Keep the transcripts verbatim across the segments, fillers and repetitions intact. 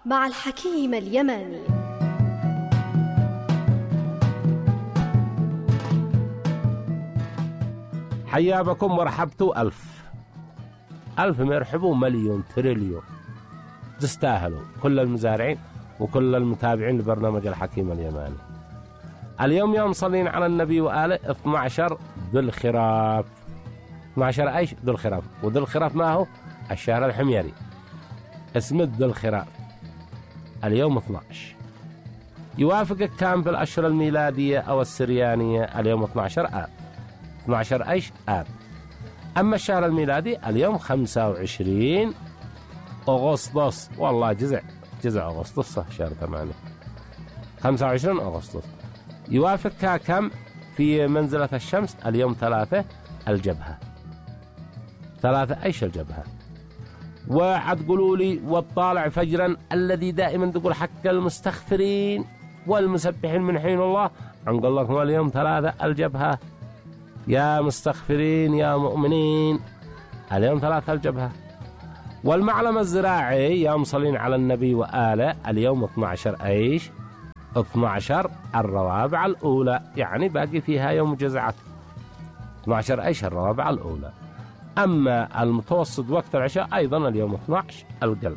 مع الحكيم اليماني. حيا بكم ورحبتوا ألف ألف مرحبوا مليون تريليون. تستاهلوا كل المزارعين وكل المتابعين لبرنامج الحكيم اليماني. اليوم يوم صلين على النبي وآله اثنا عشر ذو الخراف. اثنا عشر ايش؟ ذو الخراف. وذو الخراف ما هو؟ الشهر الحميري، اسمه ذو الخراف. اليوم اثنا عشر يوافق كان بالأشهر الميلادية أو السريانية اليوم اثنا عشر آب. اثنا عشر ايش؟ آب. أما الشهر الميلادي اليوم خمسة وعشرين أغسطس. والله جزع جزع أغسطس صح، شهر ثمانية. خمسة وعشرين أغسطس يوافق كم في منزلة الشمس اليوم ثلاثة الجبهة. ثلاثة ايش الجبهة؟ وعد قولوا لي والطالع فجرا الذي دائما تقول حق المستغفرين والمسبحين من حين الله عنقل لكم اليوم ثلاثة الجبهة. يا مستغفرين يا مؤمنين اليوم ثلاثة الجبهة. والمعلم الزراعي يا مصلين على النبي وآله اليوم اثنا عشر ايش؟ اثنا عشر الروابع الأولى، يعني باقي فيها يوم جزعة. اثنا عشر ايش؟ الروابع الأولى. أما المتوسط وقت العشاء أيضا اليوم اثنا عشر القلب،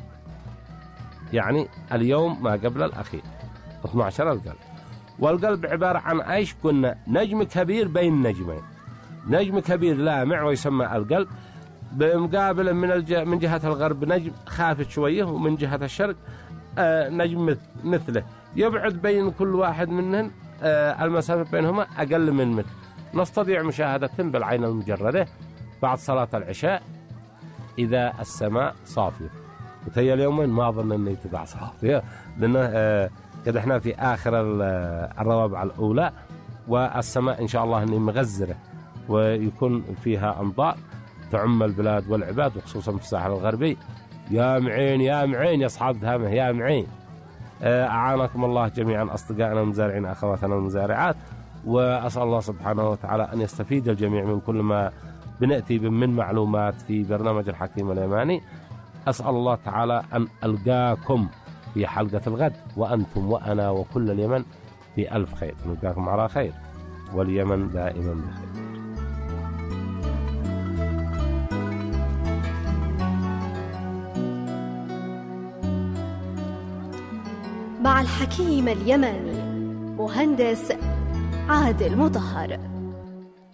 يعني اليوم ما قبل الأخير اثنا عشر القلب. والقلب عبارة عن ايش؟ قلنا نجم كبير بين نجمين، نجم كبير لامع ويسمى القلب، بمقابل من الج... من جهة الغرب نجم خافت شوية، ومن جهة الشرق آه نجم مثله، يبعد بين كل واحد منهم آه المسافة بينهما أقل من متر. نستطيع مشاهدتهم بالعين المجردة بعد صلاة العشاء إذا السماء صافية. وتهي اليومين ما أظن أني تبع صافية، لأنه آه كده احنا في آخر الروابع الأولى، والسماء إن شاء الله أني مغزرة ويكون فيها أمطار تعم البلاد والعباد، وخصوصا في الساحل الغربي. يا معين يا معين يا أصحاب دهامه يا معين. أعانكم الله جميعا أصدقائنا المزارعين أخواتنا المزارعات، وأسأل الله سبحانه وتعالى أن يستفيد الجميع من كل ما بنأتي من معلومات في برنامج الحكيم اليماني. أسأل الله تعالى أن ألقاكم في حلقة الغد وأنتم وأنا وكل اليمن في ألف خير. نلقاكم على خير واليمن دائما بخير. مع الحكيم اليماني مهندس عادل مطهر.